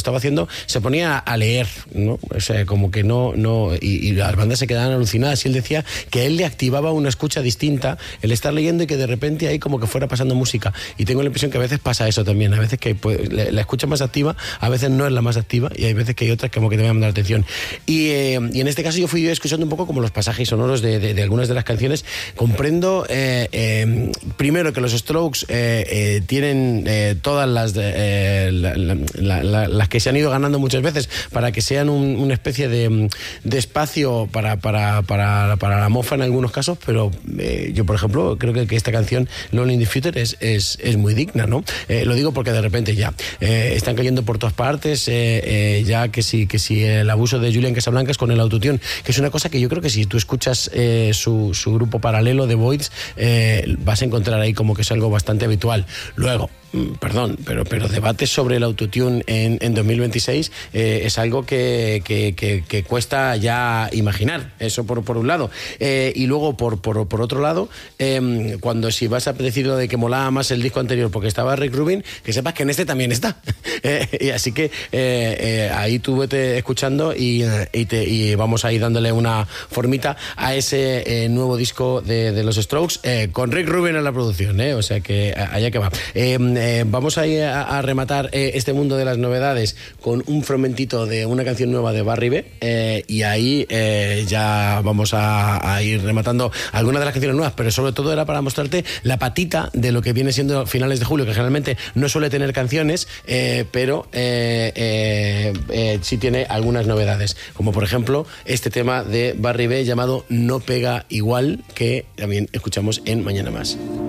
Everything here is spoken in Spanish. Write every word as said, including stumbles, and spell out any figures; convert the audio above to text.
estaba haciendo, se ponía a leer, ¿no? O sea, como que no, no y, y las bandas se quedaban alucinadas, y él decía que a él le activaba una escucha distinta el estar leyendo y que de repente ahí como que fuera pasando música. Y tengo la impresión que a veces pasa eso también, a veces que pues, la escucha más activa, a veces no es la más activa, y hay veces que hay otras como que te van a llamar la atención. Y, eh, y en este caso yo fui escuchando un poco como los pasajes sonoros de, de, de algunas de las canciones. Comprendo eh, eh, primero que los Strokes eh, eh, tienen eh, todas las de, eh, la, la, la, la, las que se han ido ganando muchas veces para que sean un, una especie de, de espacio para, para, para, para la mofa en algunos casos, pero eh, yo por ejemplo creo que, que esta canción Lonely in the Future es, es, es muy digna, ¿no? Eh, lo digo porque de repente ya eh, están cayendo por todas partes, eh, eh, ya que si, que si el abuso de Julian Casablancas con el autotune, que es una cosa que yo creo que si tú escuchas eh, su, su grupo paralelo de Voids, eh, vas a encontrar ahí como que es algo bastante habitual. Luego, perdón, pero, pero debates sobre el autotune en, en dos mil veintiséis eh, es algo que, que, que, que cuesta ya imaginar, eso por, por un lado. Eh, y luego, por, por, por otro lado, eh, cuando si vas a decir lo de que molaba más el disco anterior porque estaba Rick Rubin, que sepas que en este también está. eh, y así que eh, eh, ahí tú vete escuchando y, y, te, y vamos a ir dándole una formita a ese eh, nuevo disco de, de los Strokes, eh, con Rick Rubin en la producción, eh, o sea que allá que va. Eh, Eh, vamos a, ir a, a rematar eh, este mundo de las novedades con un fragmentito de una canción nueva de Barry B, eh, y ahí eh, ya vamos a, a ir rematando algunas de las canciones nuevas, pero sobre todo era para mostrarte la patita de lo que viene siendo finales de julio, que generalmente no suele tener canciones, eh, pero eh, eh, eh, sí tiene algunas novedades, como por ejemplo este tema de Barry B llamado No Pega Igual, que también escuchamos en Mañana Más.